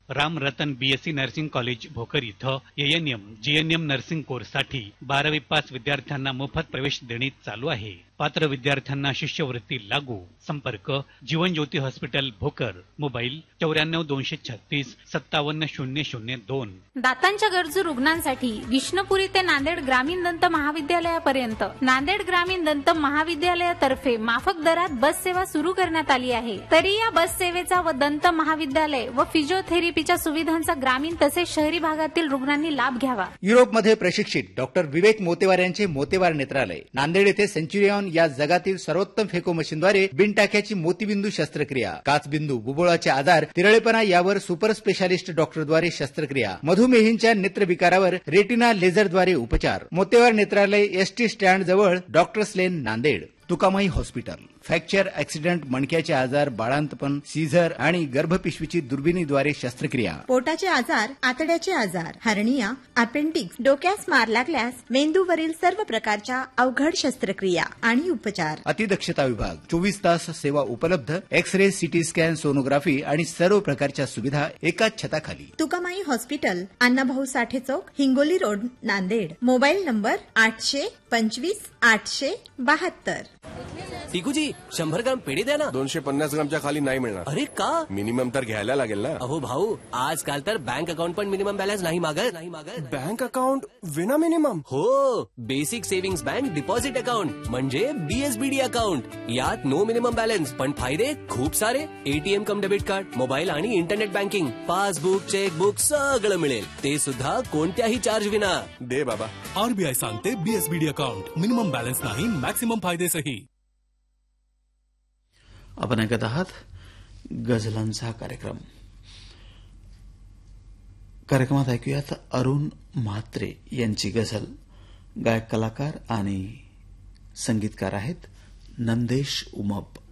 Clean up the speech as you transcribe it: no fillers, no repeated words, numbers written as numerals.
Ram Ratan BSc nursing college Bhokar इथं ANM GNM nursing कोर्ससाठी 12वी पास विद्यार्थ्यांना मोफत प्रवेश देणे चालू आहे. पात्र विद्यार्थ्यांना शिष्यवृत्ती लागू. संपर्क जीवन ज्योती हॉस्पिटल भोकर. मोबाईल 94 236 57 002. दातांच्या गरजू रुग्णांसाठी विष्णुपुरी ते नांदेड ग्रामीण दंत महाविद्यालयापर्यंत नांदेड ग्रामीण दंत महाविद्यालयातर्फे माफक दरात बस सेवा सुरू करण्यात आली आहे. तरी या बस सेवेचा व दंत महाविद्यालय व फिजिओथेरपीच्या सुविधांचा ग्रामीण तसेच शहरी भागातील रुग्णांनी लाभ घ्यावा. युरोपमध्ये प्रशिक्षित डॉक्टर विवेक मोतेवार यांचे मोतेवार नेत्रालय नांदेड येथे सेंच्युरियन या जगातील सर्वोत्तम फेको मशीनद्वारे बिनटाक्याची मोतीबिंदू शस्त्रक्रिया, काचबिंदू, बुबुळाचे आजार, तिरळेपणा यावर सुपर स्पेशालिस्ट डॉक्टरद्वारे शस्त्रक्रिया, मधुमेहींच्या नेत्रविकारावर रेटिना लेझरद्वारे उपचार. मोतेवार नेत्रालय एसटी स्टँड जवळ डॉक्टर्स लेन Nanded. Tukamai hospital fracture, accident, मणक्याचे आजार, बाळांतपण, सीझर आणि गर्भपिशवीची दुर्बिणीद्वारे शस्त्रक्रिया. पोटाचे आजार, आतड्याचे आजार, हर्निया, अपेंडिक्स, डोक्यास मार लागल्यास मेंदूवरील सर्व प्रकारच्या अवघड शस्त्रक्रिया आणि उपचार. अतिदक्षता विभाग 24 तास सेवा उपलब्ध. एक्स-रे, सिटी स्कॅन, सोनोग्राफी आणि सर्व प्रकारच्या सुविधा एकाच छताखाली. तुकामाई हॉस्पिटल, अण्णाभाऊ साठे चौक, Hingoli road, Nanded. Mobile number 825 872. Tikuji 100 ग्राम पेढे द्या ना. 250 ग्रामच्या खाली नाही मिळणार. अरे का? मिनिमम तर घ्यायला लागेल ना. अहो भाऊ, आजकाल तर बँक अकाउंट पण मिनिमम बॅलन्स नाही मागत. बँक अकाउंट विना मिनिमम? हो, basic savings bank deposit account म्हणजे बीएसबीडी अकाउंट. यात नो मिनिमम बॅलन्स पण फायदे खूप सारे. एटीएम कम डेबिट कार्ड, मोबाईल आणि इंटरनेट बँकिंग, पासबुक, चेकबुक सगळं मिळेल. ते सुद्धा कोणत्याही चार्ज विना. दे बाबा. आरबीआय सांगते बीएसबीडी अकाउंट मिनिमम बॅलन्स नाही, मॅक्सिमम फायदे सही. आपण ऐकत आहात गझलांचा कार्यक्रमात ऐकूयात अरुण म्हात्रे यांची गझल. गायक कलाकार आणि संगीतकार आहेत नंदेश उमप.